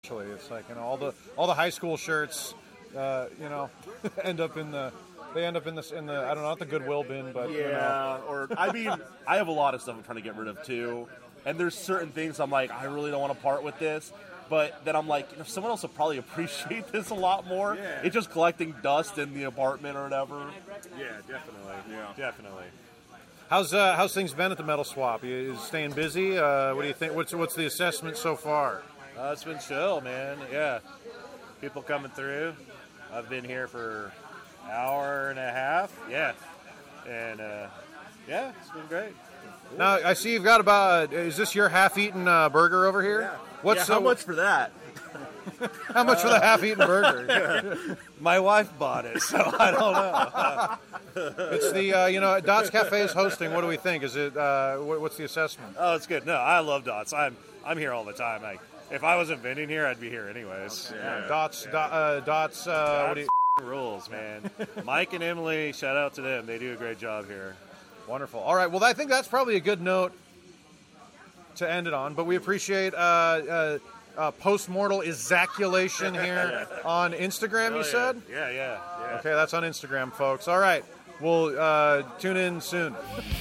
Actually, it's like all the high school shirts, end up in the I don't know, not the Goodwill bin, but Or I mean, I have a lot of stuff I'm trying to get rid of too, and there's certain things I'm like, I really don't want to part with this, but then I'm like, someone else will probably appreciate this a lot more. Yeah. It's just collecting dust in the apartment or whatever. Yeah, definitely. Yeah. Definitely. How's things been at the Metal Swap? You staying busy? What do you think? What's the assessment so far? It's been chill, man. Yeah. People coming through. I've been here for an hour and a half. Yeah. And, it's been great. Now, I see you've got about, is this your half-eaten burger over here? Yeah. How much for that? How much for the half-eaten burger? My wife bought it, so I don't know. It's the, Dots Cafe is hosting. What do we think? Is it, what's the assessment? Oh, it's good. No, I love Dots. I'm here all the time. If I wasn't vending here, I'd be here anyways. Yeah. Dots, what do you... Rules, man. Mike and Emily, shout out to them. They do a great job here. Wonderful. All right, well, I think that's probably a good note to end it on, but we appreciate post-mortal ejaculation here on Instagram, you said? Yeah. Okay, that's on Instagram, folks. All right, we'll tune in soon.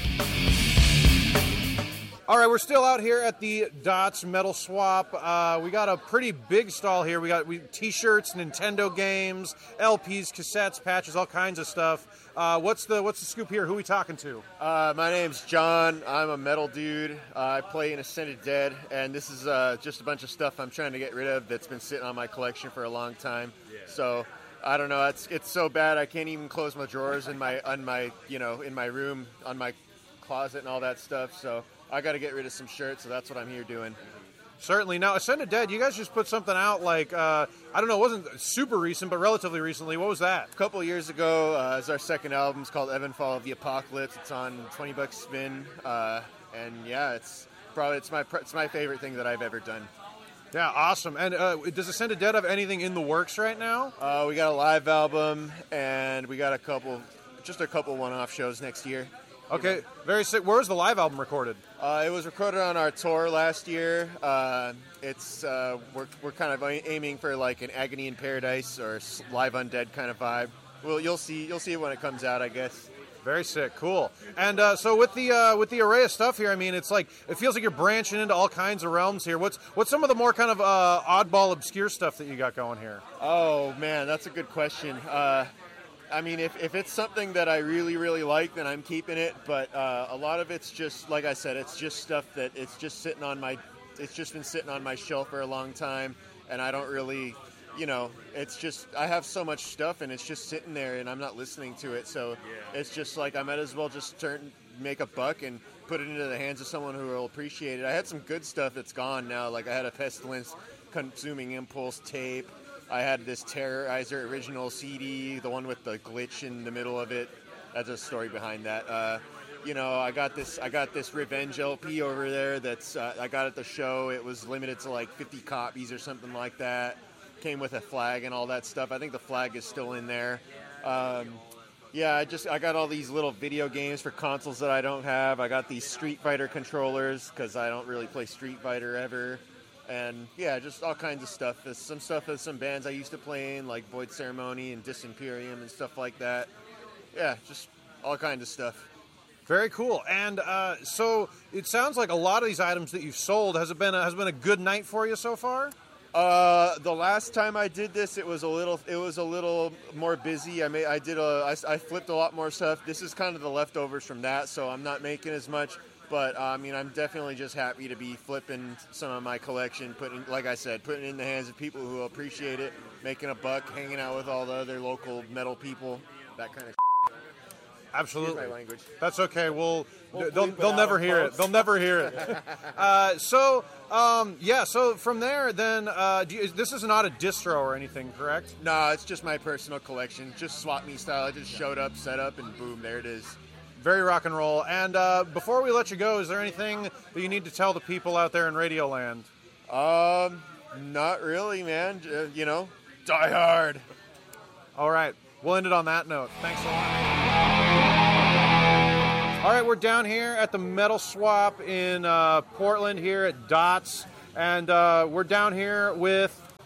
All right, we're still out here at the Dots Metal Swap. We got a pretty big stall here. We got T-shirts, Nintendo games, LPs, cassettes, patches, all kinds of stuff. What's the scoop here? Who are we talking to? My name's John. I'm a metal dude. I play in Ascended Dead, and this is just a bunch of stuff I'm trying to get rid of that's been sitting on my collection for a long time. Yeah. So I don't know. It's so bad I can't even close my drawers in my room, on my closet and all that stuff. So I got to get rid of some shirts. So that's what I'm here doing. Certainly. Now, Ascended Dead, you guys just put something out like, I don't know, it wasn't super recent, but relatively recently. What was that? A couple of years ago, it's our second album. It's called Evanfall of the Apocalypse. It's on $20 spin. And yeah, it's my favorite thing that I've ever done. Yeah, awesome. And does Ascended Dead have anything in the works right now? We got a live album, and we got a couple one-off shows next year. Okay, very sick. Where was the live album recorded? It was recorded on our tour last year. We're kind of aiming for like an Agony in Paradise or Live Undead kind of vibe. Well, you'll see it when it comes out, I guess. Very sick, cool. And so with the array of stuff here, I mean, it's like it feels like you're branching into all kinds of realms here. What's some of the more kind of oddball, obscure stuff that you got going here? Oh man, that's a good question. I mean, if it's something that I really, really like, then I'm keeping it. But a lot of it's just, like I said, it's just stuff that it's just been sitting on my shelf for a long time, and I don't really, it's just, I have so much stuff, and it's just sitting there, and I'm not listening to it. So It's just like I might as well just make a buck and put it into the hands of someone who will appreciate it. I had some good stuff that's gone now. Like I had a Pestilence Consuming Impulse tape. I had this Terrorizer original CD, the one with the glitch in the middle of it. That's a story behind that. I got this Revenge LP over there that's I got at the show. It was limited to like 50 copies or something like that. Came with a flag and all that stuff. I think the flag is still in there. I got all these little video games for consoles that I don't have. I got these Street Fighter controllers because I don't really play Street Fighter ever. And yeah, just all kinds of stuff. There's some stuff of some bands I used to play in, like Void Ceremony and Disimperium and stuff like that. Yeah, just all kinds of stuff. Very cool. And so it sounds like a lot of these items that you've sold has been a good night for you so far. The last time I did this, it was a little more busy. I flipped a lot more stuff. This is kind of the leftovers from that, so I'm not making as much. But, I mean, I'm definitely just happy to be flipping some of my collection, putting it in the hands of people who appreciate it, making a buck, hanging out with all the other local metal people, that kind of Absolutely. Excuse my language. That's okay. They'll never hear it. They'll never hear it. So from there, then, this is not a distro or anything, correct? No, it's just my personal collection, just Swap Me style. I just showed up, set up, and boom, there it is. Very rock and roll. And before we let you go, is there anything that you need to tell the people out there in Radioland? Not really, man. Die hard. All right. We'll end it on that note. Thanks a lot. All right, we're down here at the Metal Swap in Portland here at Dots. And we're down here with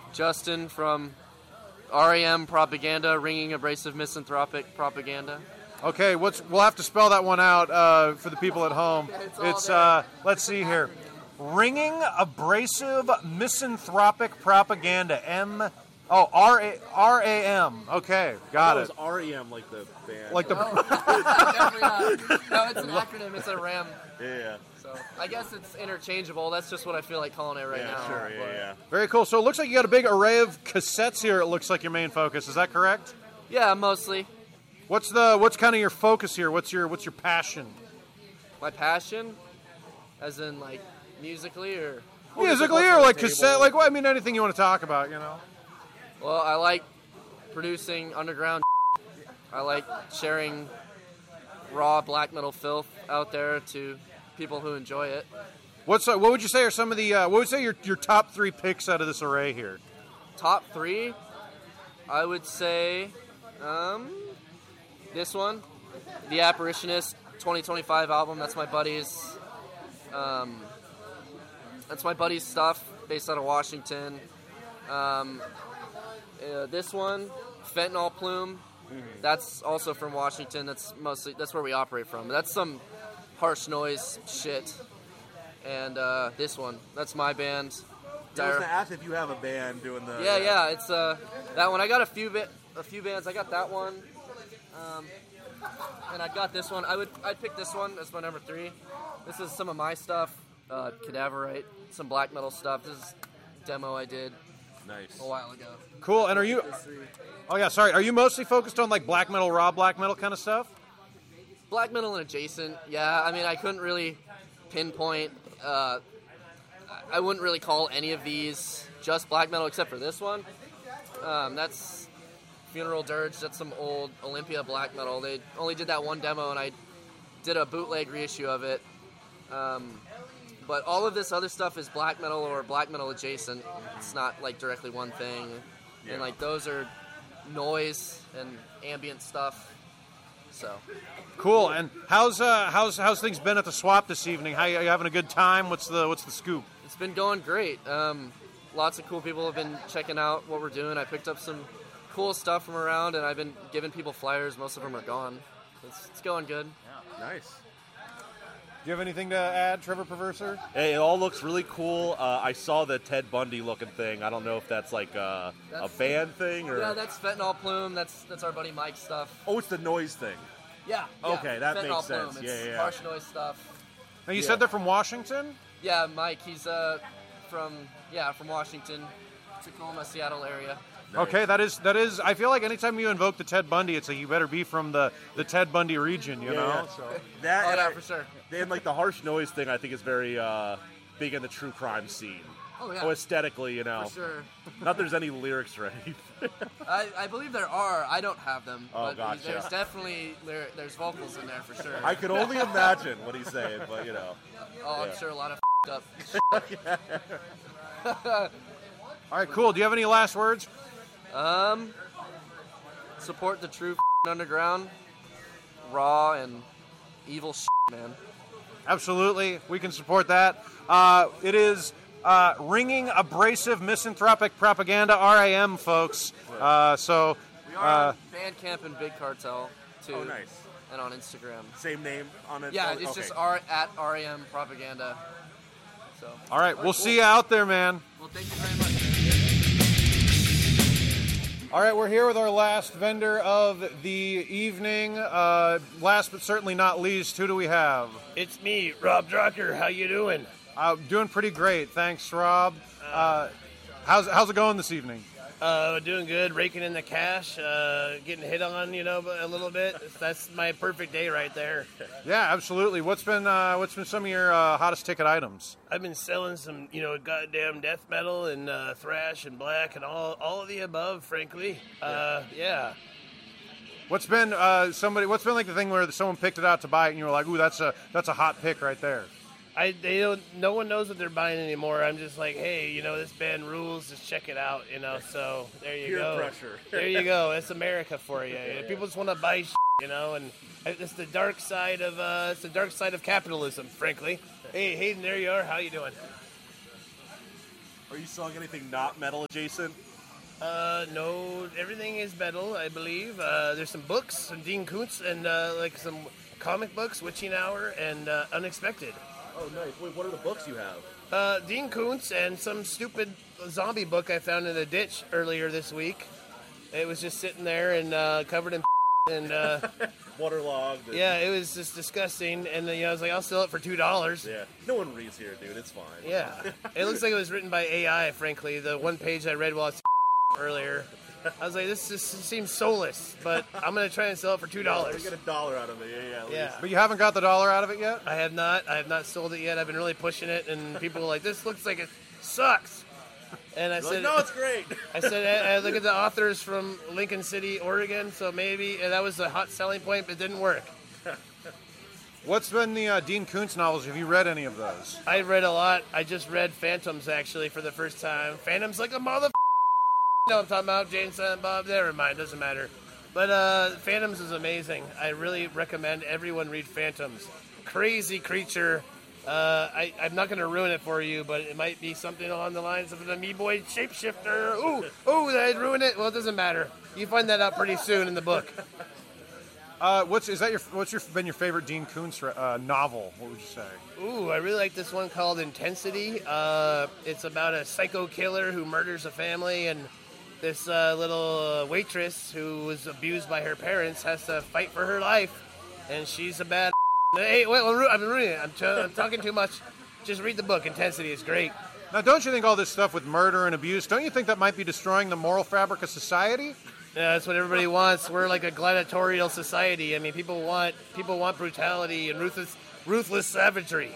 Justin from REM Propaganda, Ringing Abrasive Misanthropic Propaganda. Okay, we'll have to spell that one out for the people at home. It's let's see here. Ringing Abrasive Misanthropic Propaganda. RAM. Okay, got it. It was REM, like the band. Like the Definitely not. No, it's an acronym. It's a RAM. Yeah. So I guess it's interchangeable. That's just what I feel like calling it right now. Sure. But- Yeah. Very cool. So it looks like you got a big array of cassettes here. It looks like your main focus. Is that correct? Yeah, mostly. What's kind of your focus here? What's your passion? My passion, as in like musically or. Musically or like cassette? Like, well, I mean, anything you want to talk about, you know? Well, I like producing underground. I like sharing raw black metal filth out there to people who enjoy it. What would you say are some of the what would you say your top 3 picks out of this array here? Top 3, I would say this one, The Apparitionist 2025 album. That's my buddy's stuff based out of Washington. This one, Fentanyl Plume. That's also from Washington. That's where we operate from. That's some harsh noise shit. And this one, that's my band. I was gonna ask if you have a band doing the. Yeah. It's that one. I got a few bands. I got that one, and I got this one. I'd pick this one as my number 3. This is some of my stuff. Cadaverite, some black metal stuff. This is a demo I did Nice. a while ago. Cool. And are you? Oh yeah, sorry. Are you mostly focused on like black metal, raw black metal kind of stuff? Black metal and adjacent. Yeah, I mean, I couldn't really pinpoint. I wouldn't really call any of these just black metal except for this one. That's Funeral Dirge. That's some old Olympia black metal. They only did that one demo, and I did a bootleg reissue of it. But all of this other stuff is black metal or black metal adjacent. It's not like directly one thing. Yeah. And like those are noise and ambient stuff. So Cool. And how's things been at the swap this evening? How you having a good time? What's the scoop? it's been going great. Lots of cool people have been checking out what we're doing. I picked up some cool stuff from around, and I've been giving people flyers. Most of them are gone. It's going good. Nice. Do you have anything to add, Trevor Perverser? Hey, it all looks really cool. I saw the Ted Bundy looking thing. I don't know if that's like a band thing or. Yeah, that's Fentanyl Plume. That's our buddy Mike's stuff. Oh, it's the noise thing. Yeah. Okay, that Fentanyl makes sense. Plume. Yeah, It's yeah. harsh noise stuff. Now you said they're from Washington. Yeah, Mike. He's from Washington, Tacoma, Seattle area. Nice. Okay, that is. I feel like anytime you invoke the Ted Bundy, it's like you better be from the Ted Bundy region, you know. Yeah. So. That Oh, and yeah, for sure. And like the harsh noise thing, I think is very big in the true crime scene. Oh, yeah. Oh, aesthetically, you know. For sure. Not there's any lyrics or anything. I believe there are. I don't have them. Oh, but gotcha. There's definitely there's vocals in there for sure. I could only imagine what he's saying, but you know. Oh, I'm Yeah. sure a lot of up. All right, cool. Do you have any last words? Support the true underground, raw and evil man. Absolutely, we can support that. It is Ringing Abrasive Misanthropic Propaganda, RAM, folks. So We are on Bandcamp and Big Cartel too. Oh, nice. And on Instagram. Same name on it? Yeah, Oh, it's okay. just at REM Propaganda. So. all right, we'll see you out there, man. Well, thank you very much. All right, we're here with our last vendor of the evening. Last but certainly not least, who do we have? It's me, Rob Drucker. How you doing? Doing pretty great, thanks, Rob. How's it going this evening? Doing good. Raking in the cash. Getting hit on, a little bit. That's my perfect day right there. Yeah, absolutely. What's been some of your hottest ticket items? I've been selling some, goddamn death metal and thrash and black and all of the above. Frankly, yeah. What's been like the thing where someone picked it out to buy it and you were like, ooh, that's a hot pick right there. No one knows what they're buying anymore. I'm just like, hey, this band rules. Just check it out, So there you Peer go. pressure. There you go. It's America for you. People just want to buy, and it's the dark side of capitalism. Frankly. Hey, Hayden, there you are. How you doing? Are you selling anything not metal adjacent? No, everything is metal, I believe. There's some books, some Dean Koontz, and like some comic books, Witching Hour, and Unexpected. Oh, nice. Wait, what are the books you have? Dean Koontz and some stupid zombie book I found in a ditch earlier this week. It was just sitting there and covered in and Waterlogged. yeah, it was just disgusting. And you know, I was like, I'll sell it for $2. Yeah. No one reads here, dude. It's fine. Yeah, it looks like it was written by AI. Frankly, the one page I read while it's earlier, I was like, this just seems soulless. But I'm gonna try and sell it for $2. You get $1 out of it. Yeah, at Yeah. least. But you haven't got the dollar out of it yet? I have not sold it yet. I've been really pushing it, and people are like, this looks like it sucks. And I You're said, like, no, it's great. I said, I look at the authors from Lincoln City, Oregon, so maybe that was a hot selling point, but it didn't work. What's been the Dean Koontz novels? Have you read any of those? I read a lot. I just read Phantoms, actually, for the first time. Phantoms like a mother. No, I'm talking about Jane Silent Bob. Never mind, doesn't matter. But Phantoms is amazing. I really recommend everyone read Phantoms. Crazy creature. I'm not going to ruin it for you, but it might be something along the lines of an amoeboid shapeshifter. Ooh, did I ruin it? Well, it doesn't matter. You find that out pretty soon in the book. What's been your favorite Dean Koontz novel? What would you say? Ooh, I really like this one called Intensity. It's about a psycho killer who murders a family, and this little waitress who was abused by her parents has to fight for her life, and she's a bad. Hey, wait, I've been reading it. I'm talking too much. Just read the book. Intensity is great. Now, don't you think all this stuff with murder and abuse, don't you think that might be destroying the moral fabric of society? Yeah, that's what everybody wants. We're like a gladiatorial society. I mean, people want brutality and ruthless savagery.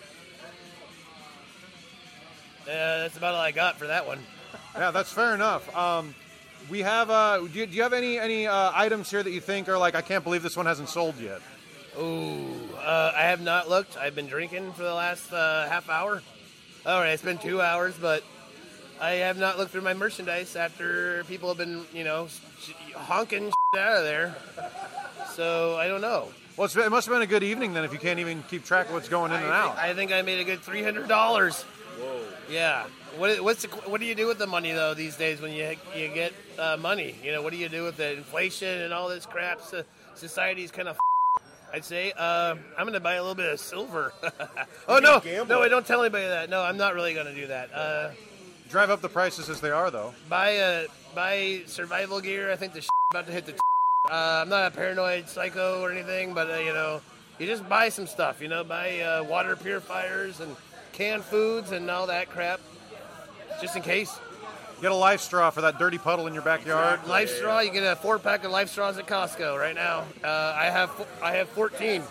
That's about all I got for that one. Yeah, that's fair enough. We have. Do you have any items here that you think are like, I can't believe this one hasn't sold yet? Ooh, I have not looked. I've been drinking for the last half hour. All right, it's been 2 hours, but I have not looked through my merchandise after people have been, honking out of there. So I don't know. Well, it must have been a good evening then if you can't even keep track of what's going in and out. I think I made a good $300. Whoa. Yeah. What do you do with the money though these days when you get money? What do you do with it? Inflation and all this crap. Society's kind of. I'd say I'm going to buy a little bit of silver. Oh no, don't tell anybody that. No, I'm not really going to do that. Drive up the prices as they are, though. Buy survival gear. I think the about to hit the. I'm not a paranoid psycho or anything, but you just buy some stuff. Buy water purifiers and canned foods and all that crap, just in case. Get a Life Straw for that dirty puddle in your backyard. Life Straw, you get a 4-pack of Life Straws at Costco right now. I have 14.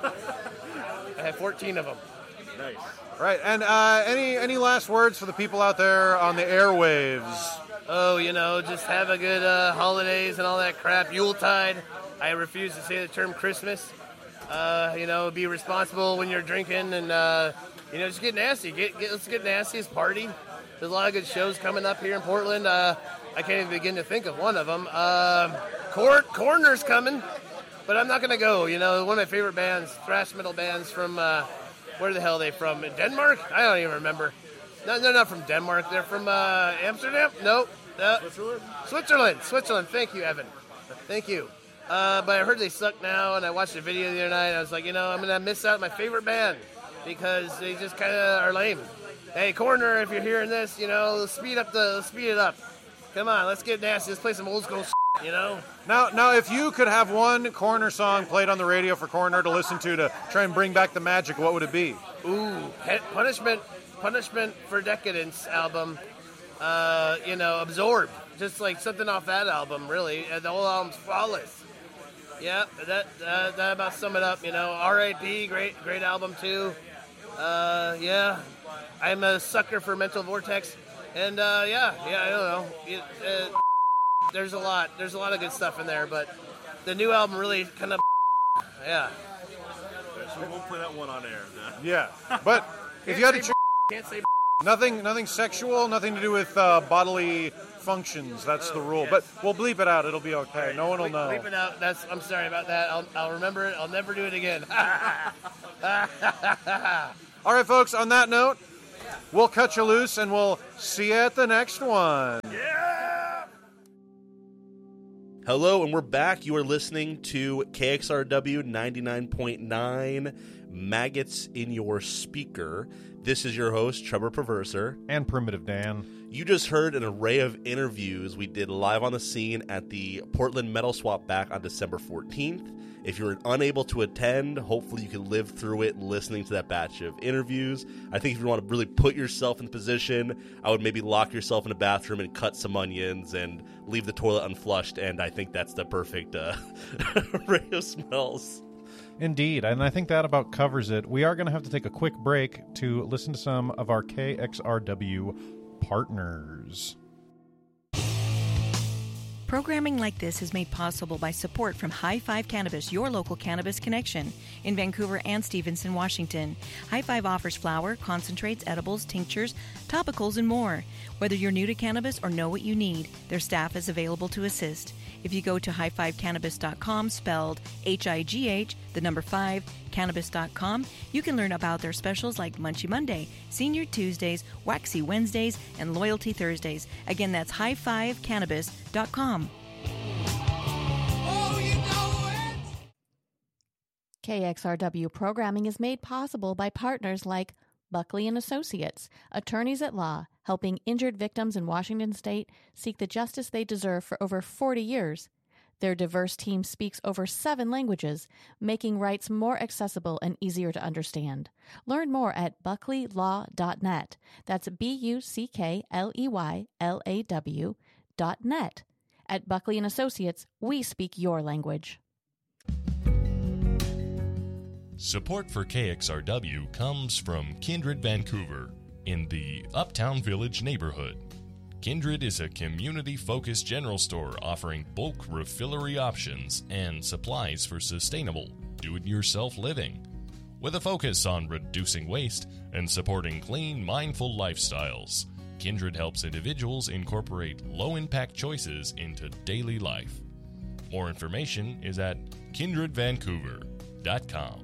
I have 14 of them. Nice. Right, and any last words for the people out there on the airwaves? Oh, just have a good holidays and all that crap. Yuletide. I refuse to say the term Christmas. Be responsible when you're drinking and just get nasty. Let's get nasty. It's party. There's a lot of good shows coming up here in Portland. I can't even begin to think of one of them. Coroner's coming, but I'm not going to go. One of my favorite bands, thrash metal bands from, where the hell are they from? Denmark? I don't even remember. No, they're not from Denmark. They're from Amsterdam? Nope. Switzerland. Thank you, Evan. Thank you. But I heard they suck now, and I watched a video the other night, and I was like, I'm going to miss out on my favorite band because they just kind of are lame. Hey, Coroner, if you're hearing this, let's speed it up. Come on, let's get nasty. Let's play some old school Now, if you could have one Coroner song played on the radio for Coroner to listen to try and bring back the magic, what would it be? Ooh, Punishment for Decadence album. Absorbed. Just like something off that album, really. The whole album's flawless. Yeah, that about sum it up. R.I.P. Great album too. Yeah. I'm a sucker for Mental Vortex, and I don't know. There's a lot of good stuff in there, but the new album really kind of, yeah. So we won't play that one on air. Yeah, but if you had to can't say nothing sexual, nothing to do with bodily functions. That's the rule. Yes. But we'll bleep it out. It'll be okay. Right. No one will know. Bleep it out. I'm sorry about that. I'll remember it. I'll never do it again. All right, folks. On that note, We'll cut you loose, and we'll see you at the next one. Hello, and we're back. You are listening to KXRW 99.9 Maggots in Your Speaker. This is your host, Trevor Perverser. And Primitive Dan. You just heard an array of interviews we did live on the scene at the Portland Metal Swap back on December 14th. If you're unable to attend, hopefully you can live through it listening to that batch of interviews. I think if you want to really put yourself in the position, I would maybe lock yourself in a bathroom and cut some onions and leave the toilet unflushed, and I think that's the perfect array of smells. Indeed, and I think that about covers it. We are going to have to take a quick break to listen to some of our KXRW partners. Programming like this is made possible by support from High Five Cannabis, your local cannabis connection, in Vancouver and Stevenson, Washington. High Five offers flower, concentrates, edibles, tinctures, topicals, and more. Whether you're new to cannabis or know what you need, their staff is available to assist. If you go to highfivecannabis.com, spelled H-I-G-H, the number 5, cannabis.com, you can learn about their specials like Munchie Monday, Senior Tuesdays, Waxy Wednesdays, and Loyalty Thursdays. Again, that's highfivecannabis.com. KXRW programming is made possible by partners like Buckley & Associates, attorneys at law, helping injured victims in Washington State seek the justice they deserve for over 40 years. Their diverse team speaks over 7 languages, making rights more accessible and easier to understand. Learn more at buckleylaw.net. That's BUCKLEYLAW.net. At Buckley & Associates, we speak your language. Support for KXRW comes from Kindred Vancouver in the Uptown Village neighborhood. Kindred is a community-focused general store offering bulk refillery options and supplies for sustainable, do-it-yourself living, with a focus on reducing waste and supporting clean, mindful lifestyles. Kindred helps individuals incorporate low-impact choices into daily life. More information is at kindredvancouver.com.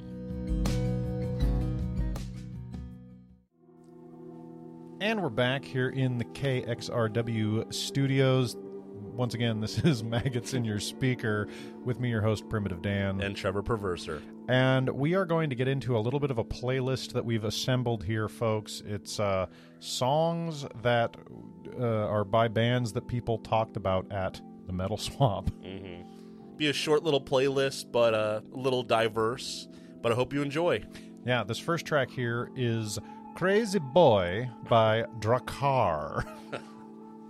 And we're back here in the KXRW studios. Once again, this is Maggots in Your Speaker with me, your host, Primitive Dan. And Trevor Perverser. And we are going to get into a little bit of a playlist that we've assembled here, folks. It's songs that are by bands that people talked about at the Metal Swap. Mm-hmm. Be a short little playlist, but a little diverse. But I hope you enjoy. Yeah, this first track here is Crazy Boy by Drakkar.